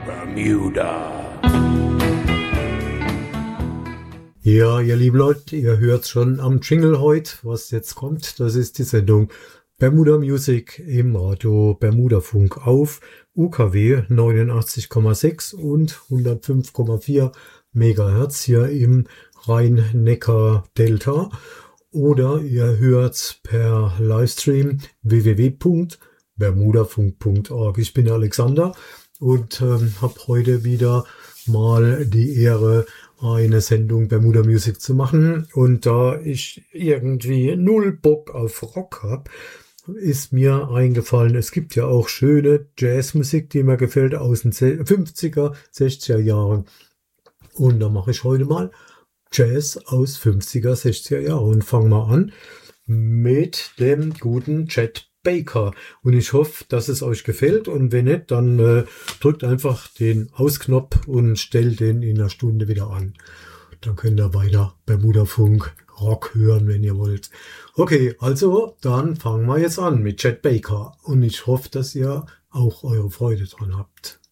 Bermuda. Ja, ihr lieben Leute, ihr hört schon am Jingle heute, was jetzt kommt. Das ist die Sendung Bermuda Music im Radio Bermuda Funk auf UKW 89,6 und 105,4 Megahertz hier im Rhein-Neckar-Delta. Oder ihr hört's per Livestream www.bermudafunk.org. Ich bin Alexander und habe heute wieder mal die Ehre, eine Sendung Bermuda Music zu machen. Und da ich irgendwie null Bock auf Rock habe, ist mir eingefallen, es gibt ja auch schöne Jazzmusik, die mir gefällt aus den 50er, 60er Jahren. Und da mache ich heute mal Jazz aus 50er, 60er Jahren und fange mal an mit dem guten Chet Baker. Und ich hoffe, dass es euch gefällt. Und wenn nicht, dann drückt einfach den Ausknopf und stellt den in einer Stunde wieder an. Dann könnt ihr weiter Bermuda Funk Rock hören, wenn ihr wollt. Okay, also dann fangen wir jetzt an mit Chet Baker. Und ich hoffe, dass ihr auch eure Freude dran habt.